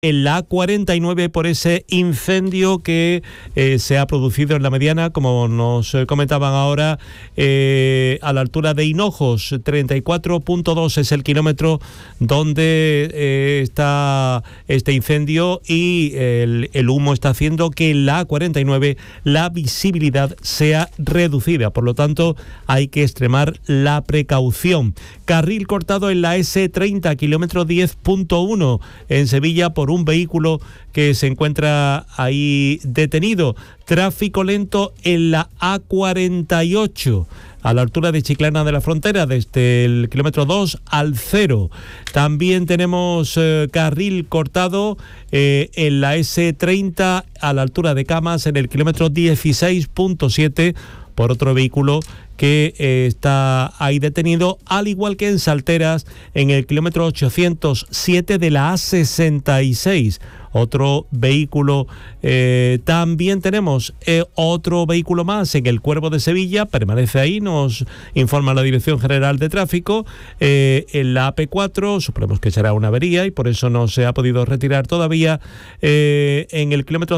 en la A49 por ese incendio que se ha producido en la mediana, como nos comentaban ahora, a la altura de Hinojos. 34.2 es el kilómetro donde está este incendio, y el humo está haciendo que en la A49 la visibilidad sea reducida. Por lo tanto, hay que extremar la precaución. Carril cortado en la S30, kilómetro 10.1 en Sevilla, por un vehículo que se encuentra ahí detenido. Tráfico lento en la A48 a la altura de Chiclana de la Frontera, desde el kilómetro 2 al 0. También tenemos carril cortado en la S30 a la altura de Camas, en el kilómetro 16.7, por otro vehículo que está ahí detenido, al igual que en Salteras, en el kilómetro 807 de la A66. Otro vehículo. También tenemos otro vehículo más en el Cuervo de Sevilla, permanece ahí, nos informa la Dirección General de Tráfico, en la AP4, suponemos que será una avería y por eso no se ha podido retirar todavía, en el kilómetro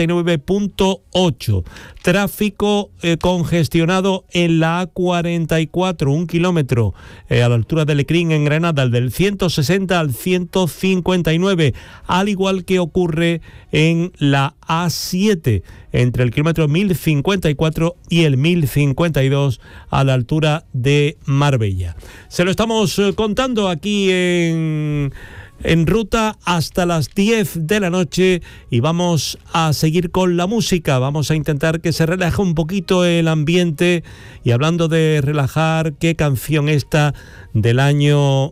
59.8. Tráfico congestionado en la A44, un kilómetro a la altura de Lecrín en Granada, del 160 al 159, al igual que ocurre en la A7 entre el kilómetro 1054 y el 1052 a la altura de Marbella. Se lo estamos contando aquí en ruta hasta las 10 de la noche, y vamos a seguir con la música. Vamos a intentar que se relaje un poquito el ambiente, y hablando de relajar, ¿qué canción esta del año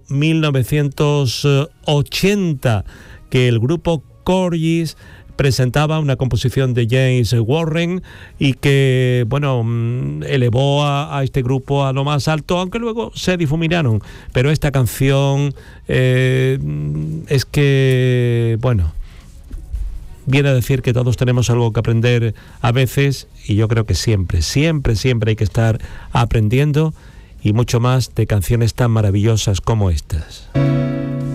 1980 que el grupo Corgis presentaba, una composición de James Warren, y que, bueno, elevó a este grupo a lo más alto, aunque luego se difuminaron. Pero esta canción es que, bueno, viene a decir que todos tenemos algo que aprender a veces, y yo creo que siempre hay que estar aprendiendo, y mucho más de canciones tan maravillosas como estas.